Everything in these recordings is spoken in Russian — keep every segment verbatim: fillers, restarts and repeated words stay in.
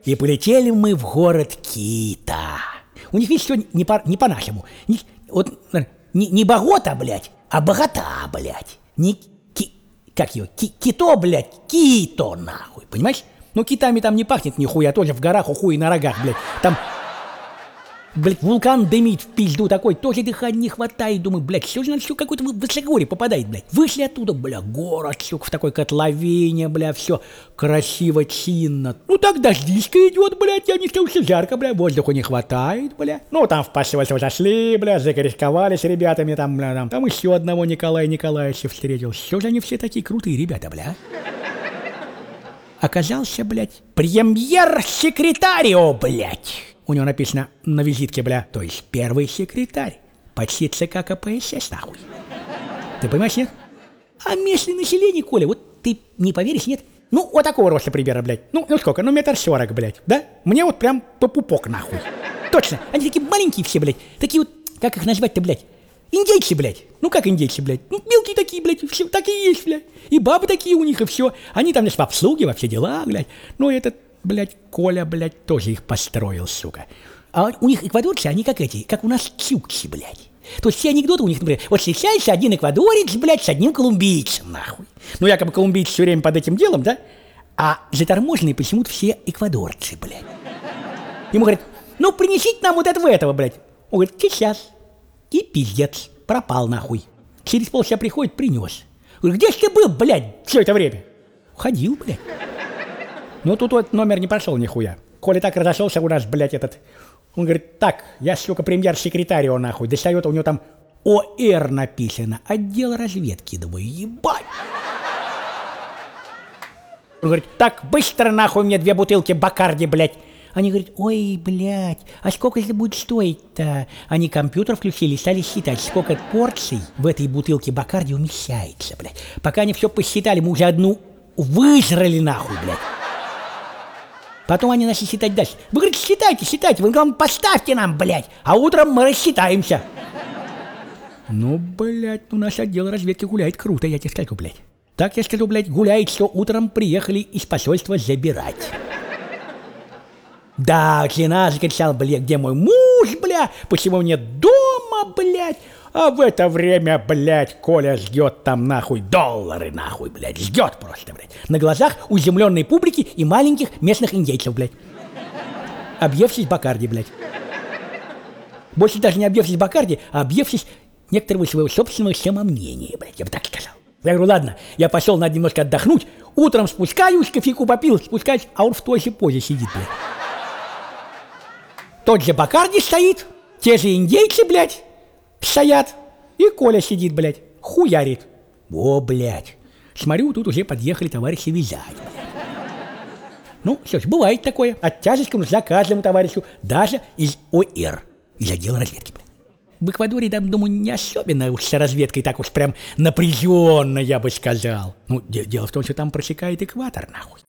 И полетели мы в город Кита. У них, видишь, все не, по, не по-нашему. Не, вот, не, не богота, блядь, а богата, блядь. Не ки, как ее? Ки, кито, блядь, кито, нахуй, понимаешь? Ну, китами там не пахнет нихуя, тоже в горах, у хуй на рогах, блядь. Там, блядь, вулкан дымит в пизду такой, тоже дыхания не хватает. Думаю, блядь, все же надо все какое-то высокогорье попадает, блядь. Вышли оттуда, бля, город, сука, в такой котловине, бля, все красиво, чинно. Ну, так дождичка идет, блядь, я не стал, все жарко, бля, воздуха не хватает, бля. Ну, там в посольство зашли, бля, закорисковали с ребятами, там, бля, там, там еще одного Николая Николаевича встретил. Все же они все такие крутые ребята, бля. Оказался, блядь, премьер-секретарио, блядь. У него написано на визитке, бля, то есть первый секретарь. Почти ЦК КПСС, нахуй. Ты понимаешь, нет? А местное население, Коля, вот ты не поверишь, нет? Ну, вот такого роста примера, блядь. Ну, ну сколько? Ну, метр сорок, блядь, да? Мне вот прям по пупок, нахуй. Точно, они такие маленькие все, блядь. Такие вот, как их назвать-то, блядь? Индейцы, блядь. Ну как индейцы, блядь? Ну мелкие такие, блядь, все так и есть, блядь. И бабы такие у них, и все. Они там, значит, в обслуге, во все дела, блядь. Ну этот, блядь, Коля, блядь, тоже их построил, сука. А у них эквадорцы, они как эти, как у нас чукчи, блядь. То есть все анекдоты у них, например, вот встречается один эквадорец, блядь, с одним колумбийцем, нахуй. Ну якобы колумбийцы все время под этим делом, да? А заторможенные почему-то все эквадорцы, блядь. Ему говорят, ну принесите нам вот этого, этого, блядь. Он говорит, сейчас. И пиздец, пропал нахуй. Через полчаса приходит, принес. Говорю, где ж ты был, блядь, все это время? Ходил, блядь. Ну тут вот номер не прошел нихуя. Коля так разошелся у нас, блядь, этот. Он говорит, так, я, сука, премьер-секретарио, нахуй. Достает, у него там ОР написано. Отдел разведки, думаю, ебать. Он говорит, так, быстро, нахуй, мне две бутылки Бакарди, блядь. Они говорят, ой, блядь, а сколько это будет стоить-то? Они компьютер включили и стали считать, сколько порций в этой бутылке Бакарди умещается, блядь. Пока они все посчитали, мы уже одну выжрали нахуй, блядь. Потом они начали считать дальше. Вы, говорите, считайте, считайте, вы, главное, поставьте нам, блядь, а утром мы рассчитаемся. Ну, блядь, у нас отдел разведки гуляет круто, я тебе скажу, блядь. Так я скажу, блядь, гуляет, что утром приехали из посольства забирать. Да, жена закричала, блядь, где мой муж, бля, почему нет дома, блядь? А в это время, блядь, Коля ждет там, нахуй, доллары, нахуй, блядь, ждет просто, блядь. На глазах у изумленной публики и маленьких местных индейцев, блядь. Объевшись Бакарди, блядь. Больше даже не объевшись Бакарди, а объевшись некоторого своего собственного самомнения, блядь, я бы так сказал. Я говорю, ладно, я пошел, надо немножко отдохнуть, утром спускаюсь, кофейку попил, спускаюсь, а он в той же позе сидит, блядь. Тот же Бакарди стоит, те же индейцы, блядь, стоят, и Коля сидит, блядь, хуярит. О, блядь, смотрю, тут уже подъехали товарищи вязать, блядь. Ну, что ж, бывает такое, от тяжести нужна каждому товарищу, даже из ОР, из отдела разведки, блядь. В Эквадоре, там, думаю, не особенно уж с разведкой так уж прям напряженно, я бы сказал. Ну, де- дело в том, что там просекает экватор, нахуй.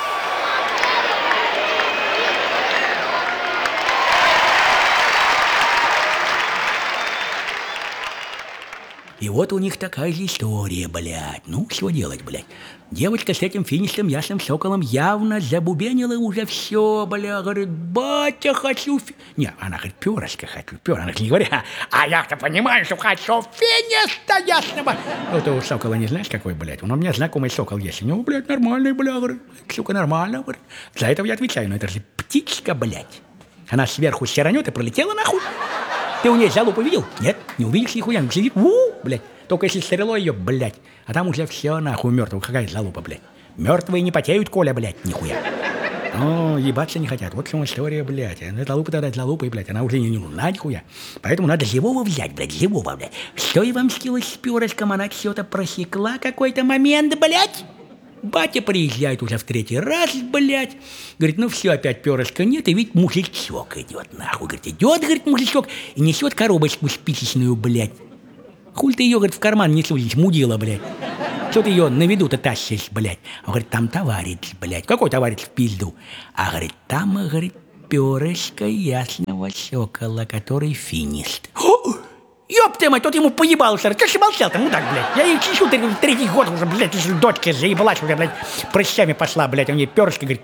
И вот у них такая же история, блядь. Ну, что делать, блядь? Девочка с этим финишным ясным соколом явно забубенила уже все, бля. Говорит, батя, хочу фи... Не, она говорит, перышко хочу, перышко. Она не говорит, а, а я-то понимаю, что хочу финиста ясного. Ну, ты у сокола не знаешь, какой, блядь? Он у меня знакомый сокол есть. У него, блядь, нормальный, бля, говорит. Сука, нормально, говорит. За это я отвечаю, но это же птичка, блядь. Она сверху сиранет и пролетела нахуй. Ты у нее залупу видел? Нет, не увидишь нихуя, она сидит, у, блядь. Только если стрелой ее, блядь. А там уже все нахуй мертвый. Какая залупа, блядь. Мертвые не потеют, Коля, блядь, нихуя. О, ебаться не хотят. Вот в чем история, блядь. Залупа тогда залупой, блядь. Она уже не нужна, нихуя. Поэтому надо живого взять, блядь, живого, блядь. Что и вам скилось с перышком, она все-то просекла какой-то момент, блядь. Батя приезжает уже в третий раз, блядь. Говорит, ну все, опять перышка нет, и ведь мужичок идет, нахуй. Говорит, идет, говорит, мужичок, и несет коробочку спичечную, блядь. Хуль ты ее, говорит, в карман не сузишь, мудила, блядь. Что ты ее на виду-то тащишь, блядь? Он говорит, там товарищ, блядь. Какой товарищ в пизду? А, говорит, там, говорит, перышко ясного сокола, который финист. Ёб ты мать, тот ему поебал, что ты молчал-то, мудак, блядь. Я ей чищу третий год уже, блядь, если дочка заебалась уже, блядь, прыщами пошла, блядь. У нее перышко, говорит,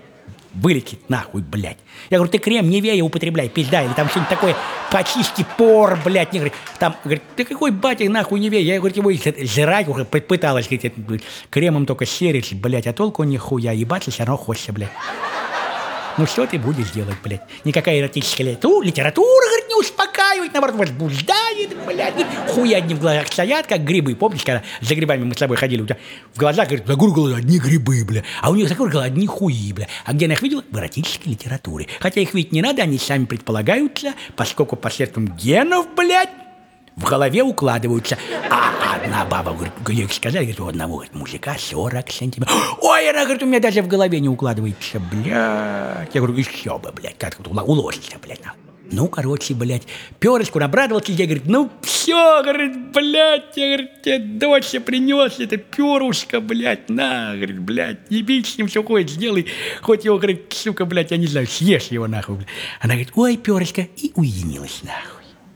вылетит нахуй, блядь. Я говорю, ты крем Невея употребляй, пизда, или там что-нибудь такое, почисти пор, блядь. Не, говорит, там, говорит, ты какой батя нахуй Невея? Я, говорю, его жрать уже пыталась, говорит, кремом только серить, блядь, а толку нихуя, ебаться все равно хочется, блядь. Ну что ты будешь делать, блядь? Никакая эротическая литература, литература, говорит, не успокаивает, наоборот, возбуждает, блядь. Хуя одни в глазах стоят, как грибы. Помнишь, когда за грибами мы с тобой ходили, у тебя в глазах, говорит, за глаза одни грибы, бля. А у них за глаза одни хуи, бля. А где она их видела? В эротической литературе. Хотя их видеть не надо, они сами предполагаются, поскольку посредством генов, блядь, в голове укладываются. А одна баба, говорит, ей сказали, говорит, у одного, говорит, мужика сорок сантиметров. Ой, она, говорит, у меня даже в голове не укладывается, блядь. Я говорю, еще бы, блядь, как тут уложится, блядь. Ну, короче, блядь, перышку обрадовался, я, говорит, ну, все, говорит, блядь, я, говорит, тебе дочь принес это перышко, блядь, на, говорит, блядь, ебись с ним, все хочешь, сделай, хоть его, говорит, сука, блядь, я не знаю, съешь его, нахуй, блядь. Она говорит, ой, перышко, и уединилась, нахуй.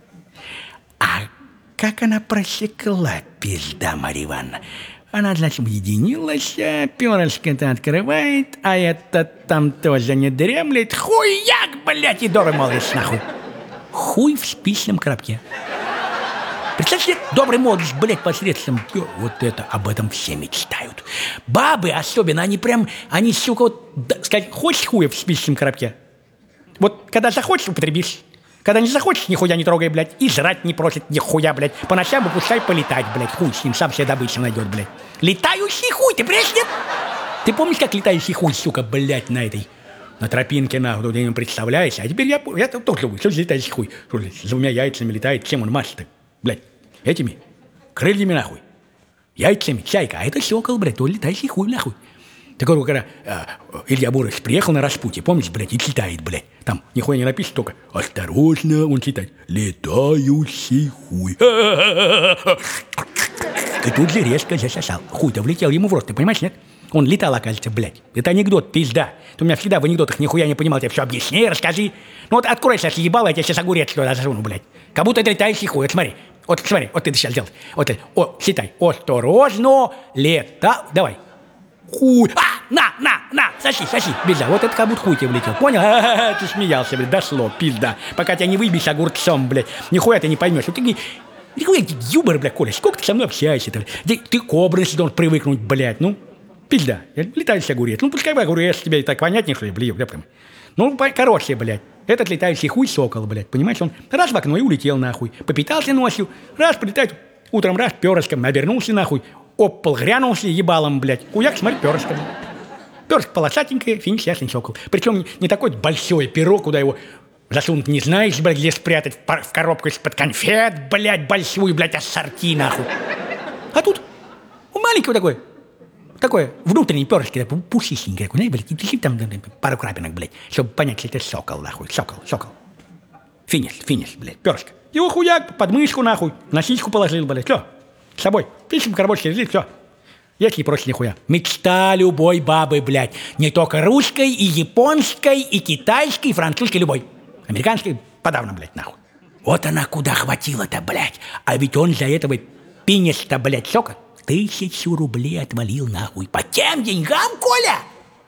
А как она просекла, пизда, Марья Ивановна? Она, значит, уединилась, перышко-то открывает, а этот там тоже не дремлет. Хуяк, блядь, и добрый молодец, нахуй. Хуй в спичном коробке. Представьте, добрый молодец, блядь, посредством... Вот это, об этом все мечтают. Бабы особенно, они прям, они, сука, вот, да, сказать, хочешь хуя в спичном коробке? Вот, когда захочешь, употребишь. Когда не захочешь, нихуя не трогай, блядь, и жрать не просит нихуя, блядь. По ночам выпускай полетать, блядь, хуй с ним, сам себе добычу найдет, блядь. Летающий хуй, ты понимаешь, нет? Ты помнишь, как летающий хуй, сука, блядь, на этой, на тропинке, нахуй, ты не представляешь? А теперь я, я тоже люблю, что за летающий хуй? Что ли, с двумя яйцами летает, чем он машет-то, блядь, этими, крыльями, нахуй, яйцами, чайка, а это сокол, блядь, то летающий хуй, нахуй. Так вот, когда а, Илья Бурыч приехал на распутье, помнишь, блядь, и читает, блядь. Там нихуя не напишет, только осторожно, он читает. Летающий хуй. И тут же резко засосал. Хуй-то влетел ему в рот, ты понимаешь, нет? Он летал, оказывается, блядь. Это анекдот, пизда. Ты у меня всегда в анекдотах нихуя не понимал, тебе все объясни, расскажи. Ну вот открой сейчас ебало, я тебе сейчас огурец туда засуну, блядь. Как будто это летающий хуй, вот смотри. Вот смотри, вот ты сейчас сделал. Вот ты, о, читай. Осторожно, лета, давай. Хуй, а, на, на, на, соси, соси, пизда, вот это как будто хуй тебе влетел, понял? А-а-а, ты смеялся, блядь, дошло, пизда, пока тебя не выбьешь огурцом, блядь, нихуя ты не поймешь, вот ты, нихуя, юмор, блядь, Коля, сколько ты со мной общаешься-то, ты, ты к образу должен привыкнуть, блядь, ну, пизда, летающий огурец, ну, пускай бы огурец тебе так понятнее, что ли, блин, блядь, ну, короче, блядь, этот летающий хуй сокол, блядь, понимаешь, он раз в окно и улетел, нахуй, попитался ночью, раз прилетает, утром раз перышком, обернулся, нахуй, об пол грянулся ебалом, блядь. Хуяк, смотри, перышко. Перышко полосатенькое, финиш, ясный сокол. Причем не такой большой перо, куда его засунуть не знаешь, блядь, где спрятать в коробку из-под конфет, блядь, большую, блядь, ассорти, нахуй. А тут маленький вот такой, такой внутренний перышко, пушистенький такой, знаешь, блядь, и там пару крапинок, блядь, чтобы понять, что это сокол, нахуй, сокол, сокол. Финиш, финиш, блядь, перышко. Его хуяк под мышку, нахуй, на сиську положил, блядь, все. С собой. Пишем коробочки, лежит, все. Если проще нихуя. Мечта любой бабы, блядь. Не только русской, и японской, и китайской, и французской, любой. Американской подавно, блядь, нахуй. Вот она куда хватила-то, блядь. А ведь он за этого пинес-то, блядь, сока тысячу рублей отвалил, нахуй. По тем деньгам, Коля?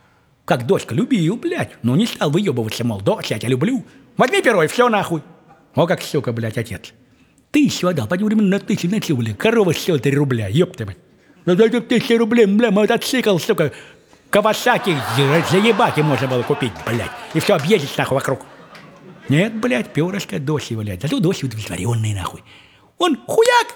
Как дочка любил, блядь. Ну не стал выебываться, мол, дочь, я тебя люблю. Возьми перо и все, нахуй. О, как, сука, блядь, отец. Ты еще отдал, пойдем временно на тысячу, на блядь, корова стоит три рубля, ёпта, блядь. За эту тысячу рублей, бля, мотоцикл, сука, Кавасаки, заебаки можно было купить, блядь, и все объездить, нахуй, вокруг. Нет, блядь, перышко доси, блядь, зато доси удовлетворенный, нахуй. Он хуяк!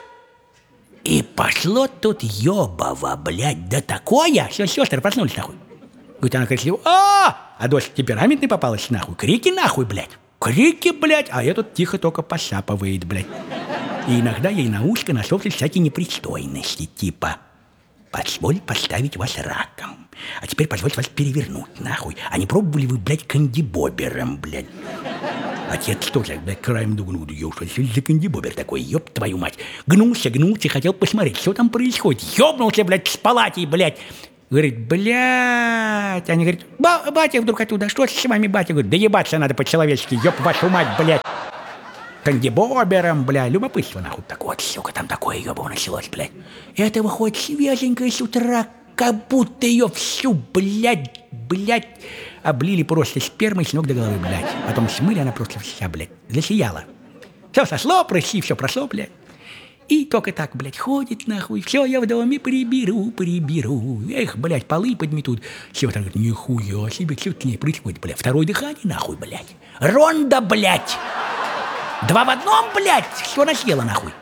И пошло тут ёбово, блядь, да такое! Все, сестры проснулись, нахуй. Говорит, она кричит, а, а дочь темпераментной попалась, нахуй, крики, нахуй, блядь. Крики, блядь, а этот тихо только посапывает, блядь. И иногда ей на ушко насовывают всякие непристойности, типа «Позволь поставить вас раком, а теперь позвольте вас перевернуть, нахуй. А не пробовали вы, блядь, кандибобером, блядь?» Отец тоже, блядь, краем думал, ё, что это за кандибобер такой, ёб твою мать. Гнулся, гнулся, хотел посмотреть, что там происходит. Ёбнулся, блядь, с палати, блядь. Говорит, блядь. Они говорят, ба батя вдруг оттуда, что с вами, батя? Говорит, да ебаться надо по-человечески, ёб вашу мать, блядь. Кандибобером, блядь, любопытство, нахуй. Так вот, сука, там такое ёбово началось, блядь. Это выходит свеженькое с утра как будто ее всю, блядь, блядь, облили просто спермой с ног до головы, блядь. Потом смыли, она просто вся, блядь, засияла. Все сошло, прыщи, все прошло, блядь. И только так, блядь, ходит нахуй. Все, я в доме приберу, приберу. Эх, блядь, полы подметут. Все так говорит, нихуя себе, что к ней происходит, блядь. Второе дыхание, нахуй, блядь. Ронда, блядь. Два в одном, блядь. Все она съела, нахуй.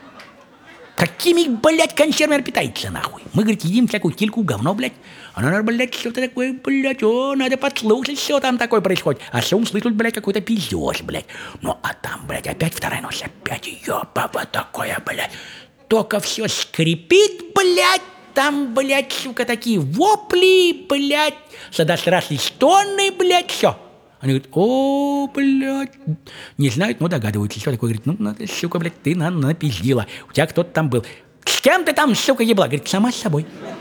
Какими, блядь, консервами питается, нахуй? Мы, говорит, едим всякую кильку, говно, блядь. Она, блядь, что-то такое, блядь, о, надо подслушать, что там такое происходит. А все услышат, блядь, какой-то пиздеж, блядь. Ну, а там, блядь, опять вторая ночь, опять ёбаба такое, блядь. Только все скрипит, блядь, там, блядь, сука, такие вопли, блядь, сладострастные стоны, блядь, все. Они говорят, о, блядь, не знают, но догадываются. Что такое? Говорит, ну, надо, сука, блядь, ты на, напиздила. У тебя кто-то там был. С кем ты там, сука, ебла? Говорит, сама с собой.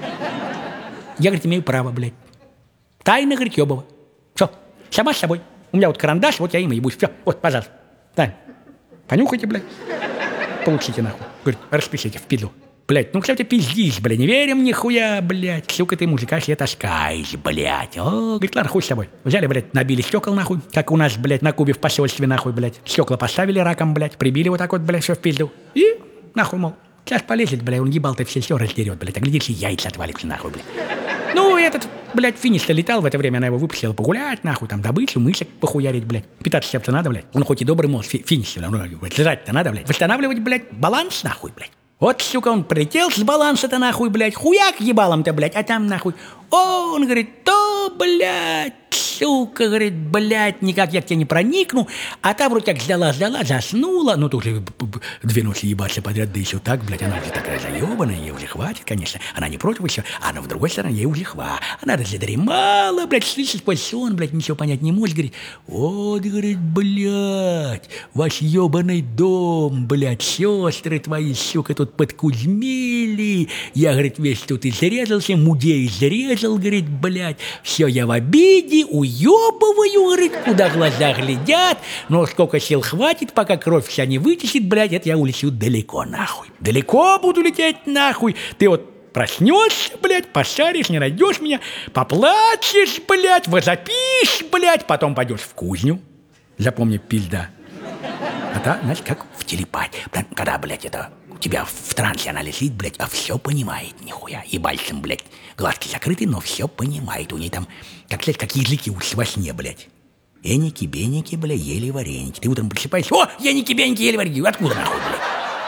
Я, говорит, имею право, блядь. Тайна, говорит, ебова. Все, сама с собой. У меня вот карандаш, вот я им и ебусь. Все, вот, пожалуйста. Тайна. Понюхайте, блядь. Получите, нахуй. Говорит, распишите в пизду. Блядь, ну, кстати, пиздись, блядь, не верим нихуя, блядь. Сука, ты мужика себе таскаешь, блядь. О, говорит, ладно, хуй с тобой. Взяли, блядь, набили стекол, нахуй. Как у нас, блядь, на Кубе в посольстве, нахуй, блядь. Стекла поставили раком, блядь, прибили вот так вот, блядь, все в пизду. И, нахуй, мол, сейчас полезет, блядь, он ебал-то все все раздерет, блядь. А глядишь, и яйца отвалится, нахуй, блядь. Ну, этот, блядь, финиш-то летал, в это время она его выпустила погулять, нахуй, там, добычу, мышек похуярить, блядь. Питаться чем-то надо, блядь. Он хоть и добрый, мол, финиш, ну, жрать-то надо, блядь. Восстанавливать, блядь, баланс, нахуй, блядь. Вот, сука, он прилетел с баланса-то, нахуй, блядь, хуяк ебалом-то, блядь, а там, нахуй, о, он говорит, то, блядь, сука, говорит, блядь, никак я к тебе не проникну, а та вроде как ждала-ждала, заснула, ну, тут уже две ночи ебаться подряд, да еще так, блядь, она уже такая заебанная, ей уже хватит, конечно, она не против еще, а на другой стороне ей уже хва, она разодремала, блядь, слышит сквозь сон, блядь, ничего понять не может, говорит, вот, говорит, блядь, ваш ебаный дом, блядь, сестры твои, сука, тут подкузмели, я, говорит, весь тут изрезался, мудей изрезал, говорит, блядь, все я в обиде, уебываю, говорит, куда глаза глядят, но сколько сил хватит, пока кровь вся не вытечет, блядь, это я улечу далеко, нахуй, далеко буду лететь, нахуй, ты вот проснешься, блядь, пошаришь, не найдешь меня, поплачешь, блядь, возопишь, блядь, потом пойдешь в кузню, запомни, пизда, а та, знаешь, как в телепатии, когда, блядь, это... У тебя в трансе она лежит, блядь, а все понимает, нихуя. И пальцем, блядь, глазки закрыты, но все понимает. У ней там, как, сказать, как языки во сне, блядь. Эники, беники, блядь, ели вареники. Ты утром просыпаешься, о, еники, беники, ели вареники. Откуда, нахуй, блядь?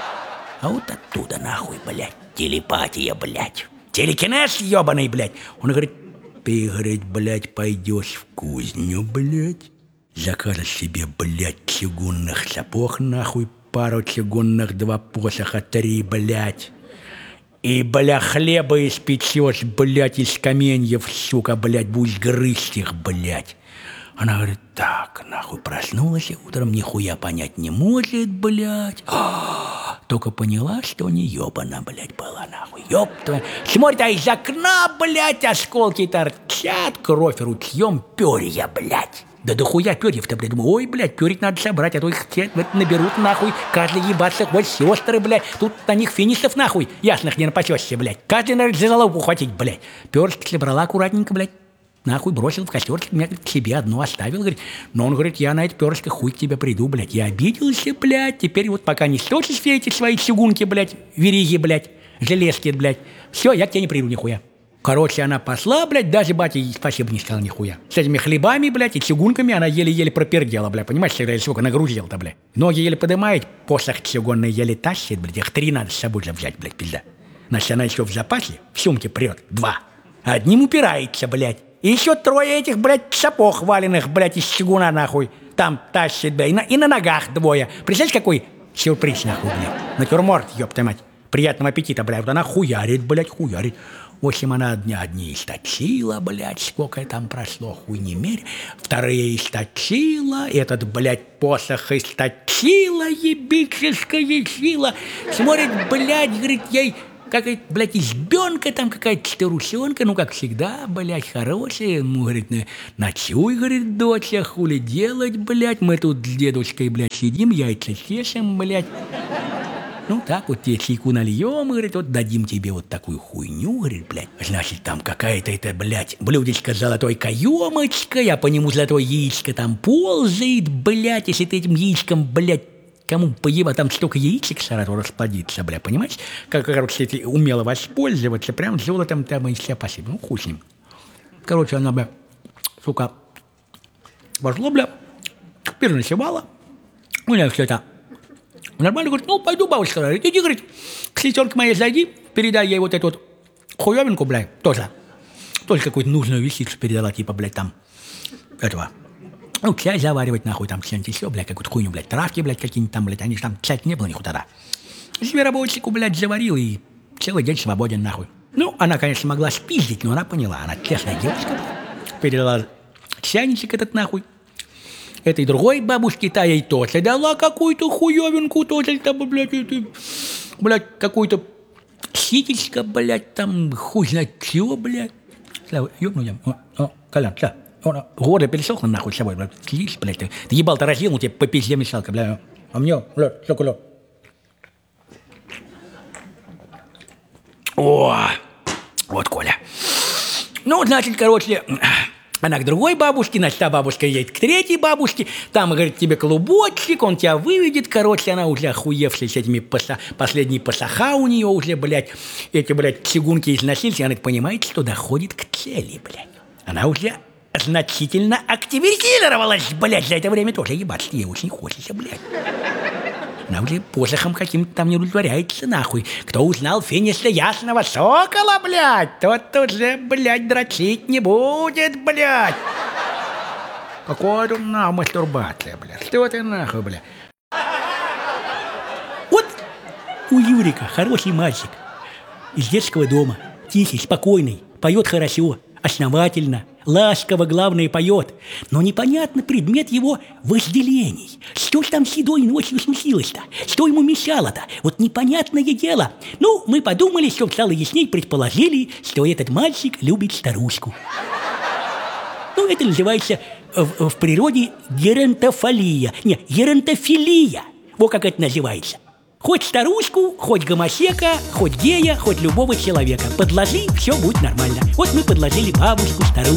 А вот оттуда, нахуй, блядь. Телепатия, блядь. Телекинез ебаный, блядь. Он говорит, ты, говорит, блядь, пойдешь в кузню, блядь. Закажешь себе, блядь, чугунных сапог, нахуй, пару чугунных, два посоха, три, блядь. И, бля, хлеба испечешь, блядь, из каменьев, сука, блядь, будешь грызть их, блядь. Она говорит, так, нахуй, проснулась утром, нихуя понять не может, блядь. А-а-а, только поняла, что не ебана, блядь, была, нахуй. Ёб твою. Смотрит, а из окна, блядь, осколки торчат, кровь ручьем, перья, блядь. Да дохуя перьев-то, блядь. Думаю, ой, блядь, перьев надо собрать, а то их все наберут, нахуй. Каждый ебаться, хоть сестры, блядь. Тут на них финишев, нахуй, ясных не напасешься, блядь. Каждый, наверное, за голову ухватить, блядь. Перышки собрала аккуратненько, блядь. Нахуй бросил в костерчик, меня, говорит, к себе одну оставил, говорит. Но он говорит, я на эти перышки хуй к тебе приду, блядь. Я обиделся, блядь. Теперь вот пока не сточишь все эти свои чугунки, блядь, вериги, блядь, железки, блядь. Все, я к тебе не приду, нихуя. Короче, она посла, блядь, даже батя ей спасибо не сказала нихуя. С этими хлебами, блядь, и чугунками она еле-еле пропердела, блядь. Понимаешь, всегда сколько нагрузила-то, блядь. Ноги еле подымает, посох чугунный еле тащит, блядь. Их три надо с собой взять, блядь, пизда. Значит, она еще в запасе, в сумке прет, два. Одним упирается, блядь. И еще трое этих, блядь, сапог валенных, блядь, из чугуна, нахуй. Там тащит, блядь, и на, и на ногах двое. Представляешь, какой сюрприз, нахуй, блядь. Натюрморт, ёпта мать. Приятного аппетита, блядь. Вот она хуярит, блядь, хуярит. В общем, она дня одни источила, блядь, сколько там прошло, хуй не мерь. Вторые источила, этот, блядь, посох источила, ебическая сила. Смотрит, блядь, говорит, ей... Какая-то, блядь, избенка там, какая-то старушонка, ну, как всегда, блядь, хорошая. Ему, говорит, ночуй, говорит, доча, хули делать, блядь. Мы тут с дедушкой, блядь, сидим, яйца чешем, блядь. Ну, так вот тебе чайку нальем, говорит, вот дадим тебе вот такую хуйню, говорит, блядь. Значит, там какая-то это, блядь, блюдечко с золотой каемочкой, а по нему золотое яичко там ползает, блядь, если ты этим яичком, блядь, кому поеба, там столько яичек сразу расплодится, бля, понимаешь? Как, короче, если умело воспользоваться, прям золотом там и все спасибо. Ну, хуй с ним. Короче, она, бля, сука, пошло, бля, переночевала. У меня все это нормально, говорит, ну, пойду, бабушка, говорит, иди, говорит, к сестерке моей зайди, передай ей вот эту вот хуевинку, блядь, тоже. Тоже какую-то нужную вещицу передала, типа, блядь, там, этого. Ну, чай заваривать, нахуй, там, что-нибудь еще, блядь, какую-то хуйню, блядь, травки, блядь, какие-нибудь там, блядь, они же там, чай не было нихуя тогда. Зверобойчику, блядь, заварил и целый день свободен, нахуй. Ну, она, конечно, могла спиздить, но она поняла, она честная девушка, блядь, передала чайничек этот, нахуй. Этой другой бабушке, та ей тоже дала какую-то хуевинку, тоже, там, блядь, это, блядь, какую-то ситечко, блядь, там, хуй знает чего, блядь. Слава, ёбну я, о, о, Колян, что? Горло пересохло, нахуй, с собой, блядь, слизь, блядь, ты, ты ебал-то разъел, ну тебе по пизде мешалка, блядь, а мне, блядь, что, кулё? О, вот Коля. Ну, значит, короче, она к другой бабушке, значит, та бабушка едет к третьей бабушке, там, говорит, тебе клубочек, он тебя выведет, короче, она уже охуевшая с этими поса, последние посоха у нее уже, блядь, эти, блядь, чугунки износились, и она понимает, что доходит к цели, блядь. Она уже значительно активизировалась, блядь, за это время тоже ебаться ей очень хочется, блядь. Она уже посохом каким-то там не удовлетворяется, нахуй. Кто узнал финиста ясного сокола, блядь, тот уже, блядь, дрочить не будет, блядь. Какой тут нахуй мастурбация, блядь, что ты нахуй, блядь. Вот у Юрика хороший мальчик из детского дома, тихий, спокойный, поет хорошо, основательно, ласково, главное, поет. Но непонятно предмет его вожделений. Что ж там седой ночью случилось-то? Что ему мешало-то? Вот непонятное дело. Ну, мы подумали, что стало ясней, предположили, что этот мальчик любит старушку. Ну, это называется в, в природе геронтофилия. Не, геронтофилия. Вот как это называется. Хоть старушку, хоть гомосека, хоть гея, хоть любого человека. Подложи, все будет нормально. Вот мы подложили бабушку, старушку.